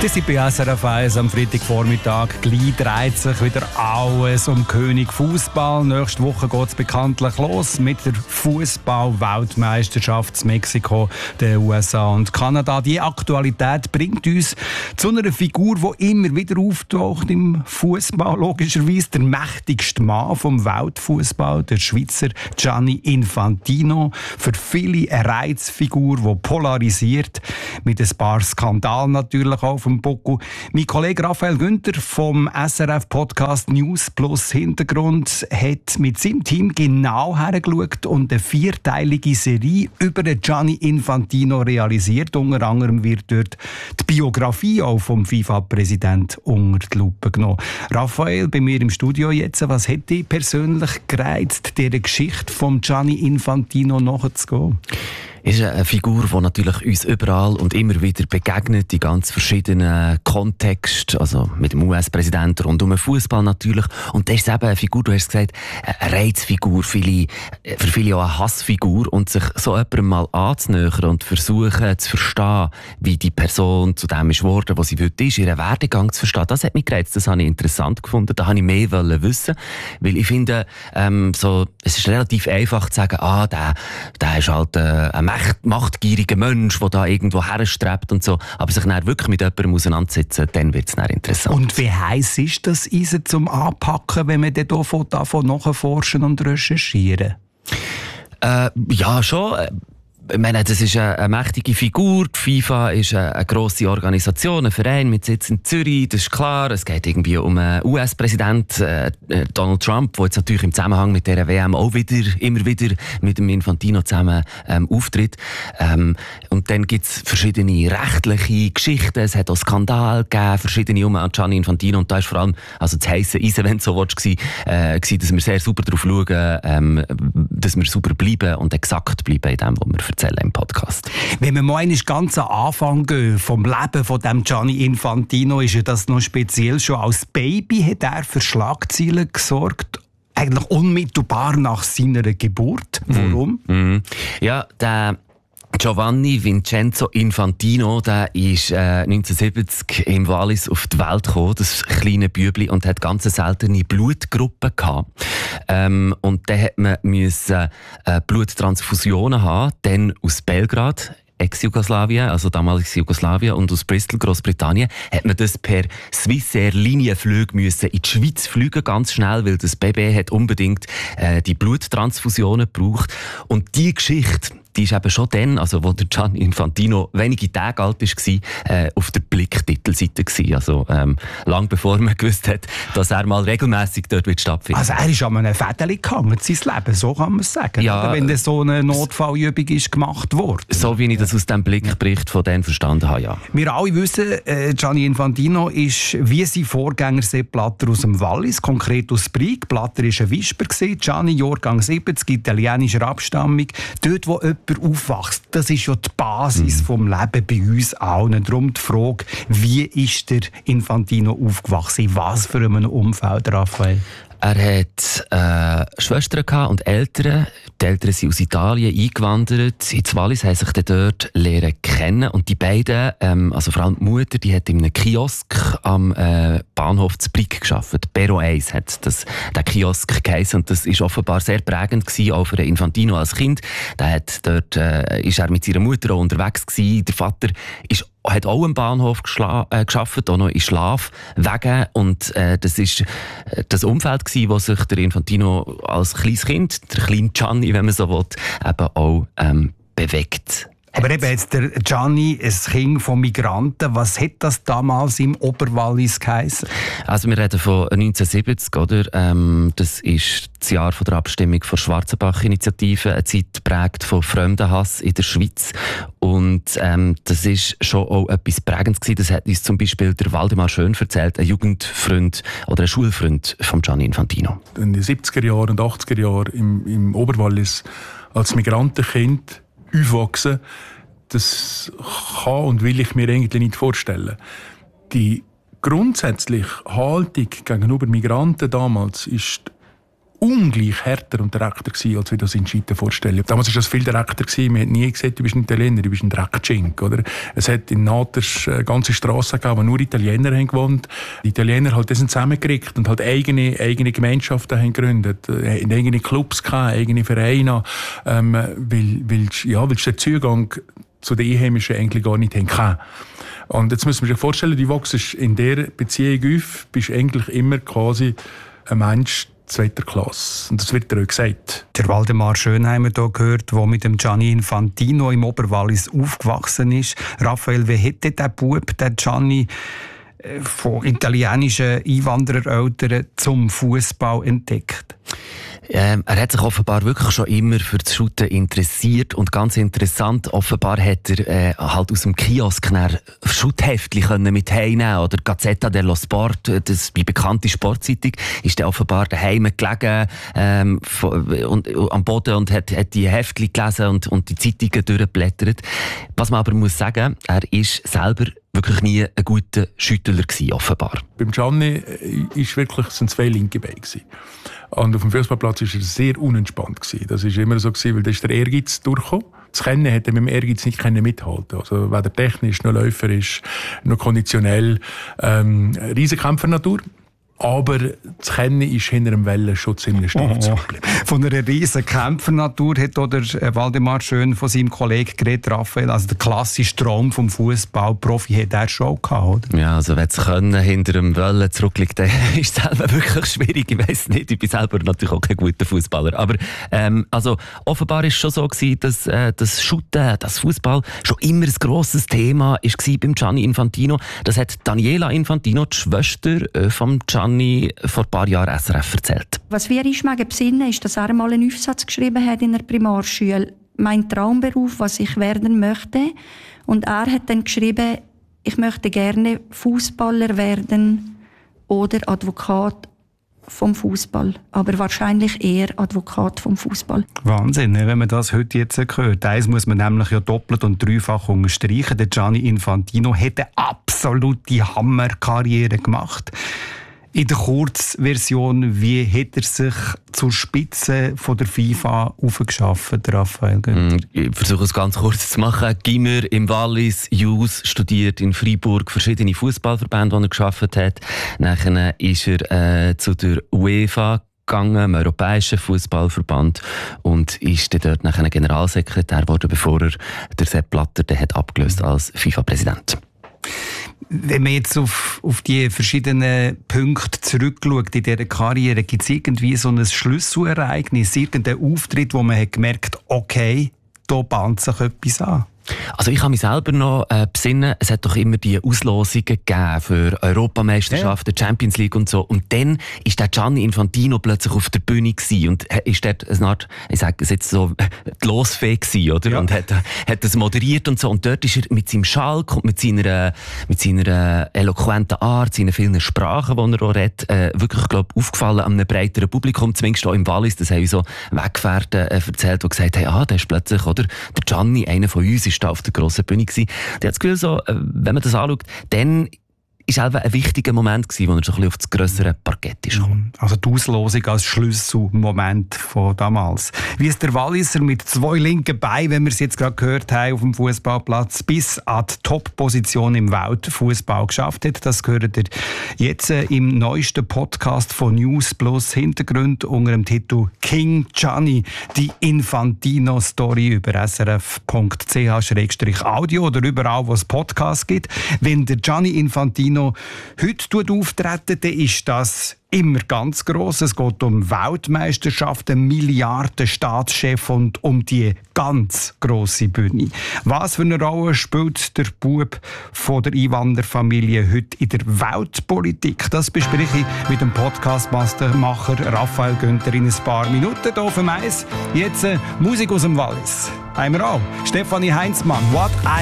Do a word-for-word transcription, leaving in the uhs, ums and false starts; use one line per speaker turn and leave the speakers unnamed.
Das ist bei S R F eins am Freitagvormittag. Gleich dreht sich wieder alles um König Fußball. Nächste Woche geht es bekanntlich los mit der Fußball-Weltmeisterschaft in Mexiko, den U S A und Kanada. Die Aktualität bringt uns zu einer Figur, die immer wieder auftaucht im Fußball. Logischerweise der mächtigste Mann vom Weltfußball, der Schweizer Gianni Infantino. Für viele eine Reizfigur, die polarisiert, mit ein paar Skandalen natürlich auch vom Buckel. Mein Kollege Raphael Günther vom S R F-Podcast News Plus Hintergrund hat mit seinem Team genau hergeschaut und eine vierteilige Serie über den Gianni Infantino realisiert. Unter anderem wird dort die Biografie auch vom FIFA-Präsident unter die Lupe genommen. Raphael, bei mir im Studio jetzt, was hat dich persönlich gereizt, dieser Geschichte von Gianni Infantino nachzugehen?
Es ist eine Figur, die natürlich uns überall und immer wieder begegnet, in ganz verschiedenen Kontexten, also mit dem U S-Präsidenten rund um den Fußball natürlich. Und das ist eben eine Figur, du hast gesagt, eine Reizfigur, viele, für viele auch eine Hassfigur. Und sich so jemandem mal anzunähern und versuchen zu verstehen, wie die Person zu dem ist geworden, was sie heute ist, ihren Werdegang zu verstehen, das hat mich gereizt, das habe ich interessant gefunden, da wollte ich mehr wissen, weil ich finde, ähm, so, es ist relativ einfach zu sagen, ah, der, der ist halt äh, ein machtgieriger Mensch, der da irgendwo herstrebt und so. Aber sich dann wirklich mit jemandem auseinandersetzen, dann wird es dann interessant.
Und wie heiß ist das Eisen zum Anpacken, wenn man dann davon nachforschen und recherchieren?
Äh, ja, schon. Ich meine, das ist eine, eine mächtige Figur. Die FIFA ist eine, eine grosse Organisation, ein Verein mit Sitz in Zürich. Das ist klar. Es geht irgendwie um einen U S-Präsident, äh, Donald Trump, der jetzt natürlich im Zusammenhang mit dieser W M auch wieder, immer wieder mit dem Infantino zusammen ähm, auftritt. Ähm, und dann gibt es verschiedene rechtliche Geschichten. Es hat auch Skandal gegeben, verschiedene um Gianni Infantino. Und da ist vor allem, also das heisse Eisen, wenn du so willst, war, äh, dass wir sehr super darauf schauen, ähm, dass wir super bleiben und exakt bleiben in dem, was wir erzählen im Podcast.
Wenn wir mal einmal ganz am Anfang gehen, vom Leben von dem Gianni Infantino, ist ja das noch speziell. Schon als Baby hat er für Schlagzeilen gesorgt, eigentlich unmittelbar nach seiner Geburt. Warum?
Mm, mm. Ja, der Giovanni Vincenzo Infantino, der ist äh, neunzehnhundertsiebzig im Wallis auf die Welt gekommen, das kleine Bübli, und hat ganz seltene Blutgruppen gehabt. Ähm, und dann hat man müssen, äh, Bluttransfusionen haben, dann aus Belgrad, Ex-Jugoslawien, also damals Jugoslawien, und aus Bristol, Großbritannien, hat man das per Swissair Linienflug müssen in die Schweiz fliegen, ganz schnell, weil das Baby hat unbedingt äh, die Bluttransfusionen gebraucht. Und die Geschichte, die ist eben schon dann, also wo der Gianni Infantino wenige Tage alt war, äh, auf der Blick-Titelseite gewesen. Also ähm, lang bevor man gewusst hat, dass er mal regelmässig dort wird stattfinden.
Also er ist an einem Fädeli gehangen, sein Leben, so kann man es sagen.
Ja,
oder? Wenn das so eine Notfallübung ist gemacht worden.
So wie ich das aus dem Blickbericht von denen verstanden habe, ja.
Wir alle wissen, äh, Gianni Infantino ist wie sein Vorgänger Sepp Blatter aus dem Wallis, konkret aus Brig. Blatter war ein Wisper, Gianni Jahrgang siebzig, italienischer Abstammung. Dort, wo jemand aufwachst, das ist ja die Basis mhm. vom Leben bei uns allen. Darum die Frage, wie ist der Infantino aufgewachsen? In was für einem Umfeld, Raphael?
Er hat äh, Schwestern und Eltern. Die Eltern sind aus Italien eingewandert. In Wallis haben sich dann dort lernen kennen. Und die beiden, ähm, also vor allem die Mutter, die hat in einem Kiosk am äh, Bahnhof zu Brig gearbeitet. Bero eins hat das, der Kiosk geheissen. Und das war offenbar sehr prägend gewesen, auch für den Infantino als Kind. Der hat dort, äh, ist er mit seiner Mutter auch unterwegs gewesen. Der Vater ist hat auch am Bahnhof geschla- äh, gearbeitet, auch noch in Schlafwegen. Und äh, das war das Umfeld gewesen, wo sich der Infantino als kleines Kind, der kleine Gianni, wenn man so will, eben auch ähm, bewegt.
Aber eben jetzt der Gianni, ein Kind von Migranten, was hat das damals im Oberwallis geheissen?
Also wir reden von neunzehnhundertsiebzig, oder? Ähm, das ist das Jahr von der Abstimmung der Schwarzenbach-Initiative, eine Zeit geprägt von Fremdenhass in der Schweiz. Und ähm, das ist schon auch etwas Prägendes gewesen. Das hat uns zum Beispiel der Waldemar Schön erzählt, ein Jugendfreund oder ein Schulfreund von Gianni Infantino.
In den siebziger Jahren und achtziger Jahren im, im Oberwallis als Migrantenkind aufwachsen, das kann und will ich mir eigentlich nicht vorstellen. Die grundsätzliche Haltung gegenüber Migranten damals ist ungleich härter und direkter gewesen, als wir das in Schitten vorstellen. Damals war das viel direkter gewesen. Man hat nie gesagt, du bist ein Italiener, du bist ein Dreckschink, oder? Es hat in Naters äh, ganze Strassen gegeben, wo nur Italiener haben gewohnt. Die Italiener halt das zusammengekriegt und halt eigene, eigene Gemeinschaften haben gegründet, äh, eigene Clubs gehabt, eigene Vereine, ähm, weil, weil, ja, weil der Zugang zu den Einheimischen eigentlich gar nicht haben. Und jetzt müssen wir sich vorstellen, du wachst in dieser Beziehung auf, bist eigentlich immer quasi ein Mensch zweiter Klasse. Und das wird dir auch gesagt.
Der Waldemar Schönheimer hier gehört, der mit dem Gianni Infantino im Oberwallis aufgewachsen ist. Raphael, wie hätte der Bub, der Gianni, von italienischen Einwanderereltern zum Fußball entdeckt?
Ähm, er hat sich offenbar wirklich schon immer für das Shooten interessiert und ganz interessant, offenbar hat er äh, halt aus dem Kiosk Schutthäftchen mit heimnehmen oder Gazzetta dello Sport, das die bekannte Sportzeitung, ist dann offenbar daheim gelegen ähm, und, und, am Boden und hat, hat die Heftchen gelesen und, und die Zeitungen durchgeblättert. Was man aber muss sagen, er ist selber wirklich nie ein guter Schüttler gewesen, offenbar.
Beim Gianni ist wirklich, sind zwei linke Beine gewesen. Und auf dem Fußballplatz war er sehr unentspannt gewesen. Das war immer so gewesen, weil da ist der Ehrgeiz durchgekommen. Das Kennen hat er mit dem Ehrgeiz nicht mithalten. Also weder technisch, noch läuferisch, noch konditionell. Ähm, Riesenkämpfernatur. Aber das Kennen ist hinter dem Wellen schon ziemlich stark
oh, oh. Von einer riesen Kämpfernatur hat auch der Waldemar Schön von seinem Kollegen geredet, Raphael. Also der klassische Traum vom Fußballprofi hat er schon gehabt, oder?
Ja, also wenn es Können hinter dem Wellen zurückliegt, dann ist es selber wirklich schwierig. Ich weiss nicht, ich bin selber natürlich auch kein guter Fußballer. Aber ähm, also offenbar war es schon so gewesen, dass äh, das Shooten, das Fußball schon immer ein grosses Thema war beim Gianni Infantino. Das hat Daniela Infantino, die Schwester äh, vom Gianni, vor ein paar Jahren S R F erzählt.
Was wir uns besinnen, ist, dass er einmal einen Aufsatz geschrieben hat in der Primarschule. Mein Traumberuf, was ich werden möchte. Und er hat dann geschrieben, ich möchte gerne Fußballer werden oder Advokat vom Fußball, aber wahrscheinlich eher Advokat vom Fußball.
Wahnsinn, wenn man das heute jetzt hört. Eins muss man nämlich ja doppelt und dreifach unterstreichen. Der Gianni Infantino hat eine absolute Hammerkarriere gemacht. In der Kurzversion, wie hat er sich zur Spitze von der FIFA aufgeschafft, Raphael Günther?
Ich versuche es ganz kurz zu machen. Gimmer im Wallis, Jus studiert in Freiburg, verschiedene Fußballverbände, die er geschafft hat. Nachher ist er äh, zu der UEFA gegangen, im Europäischen Fußballverband, und ist dann dort nachher Generalsekretär geworden, bevor er der Sepp Blatter den hat abgelöst als FIFA-Präsident.
Wenn man jetzt auf, auf die verschiedenen Punkte zurückschaut in dieser Karriere, gibt es irgendwie so ein Schlüsselereignis, irgendeinen Auftritt, wo man hat gemerkt, okay, da bahnt sich etwas an?
Also ich habe mich selber noch äh, besinnen, es hat doch immer die Auslosungen gegeben für Europameisterschaften, ja. Champions League und so. Und dann ist der Gianni Infantino plötzlich auf der Bühne gewesen und ist dort eine Art, ich sage es jetzt so, die Losfee gewesen, oder? Ja. Und hat, hat das moderiert und so. Und dort ist er mit seinem Schalk und mit seiner, mit seiner eloquenten Art, seinen vielen Sprachen, die er auch redet, äh, wirklich, glaube ich, aufgefallen an einem breiteren Publikum, zumindest auch im Wallis. Das haben so Weggefährten äh, erzählt, die gesagt haben, ah, der ist plötzlich, oder? Der Gianni, einer von uns, ist da auf der grossen Bühne gewesen. Ich habe das Gefühl, so, wenn man das anschaut, dann ist es ein wichtiger Moment gewesen, wo er so ein bisschen auf das grössere Parkett ist.
Also die Auslosung als Schlüsselmoment von damals. Wie es der Walliser mit zwei linken Beinen, wenn wir es jetzt gerade gehört haben, auf dem Fußballplatz bis an die Top-Position im Weltfußball geschafft hat, das gehört ihr jetzt im neuesten Podcast von News Plus Hintergrund unter dem Titel King Gianni, die Infantino-Story über s r f punkt c h slash audio oder überall, wo es Podcasts gibt. Wenn der Gianni Infantino heute auftreten, dann ist das immer ganz gross. Es geht um Weltmeisterschaften, Milliarden-Staatschef und um die ganz grosse Bühne. Was für eine Rolle spielt der Bub von der Einwanderfamilie heute in der Weltpolitik? Das bespreche ich mit dem Podcastmacher Raphael Günther in ein paar Minuten hier auf dem Eis. Jetzt äh, Musik aus dem Wallis. Haben wir auch. Stefanie Heinzmann, What I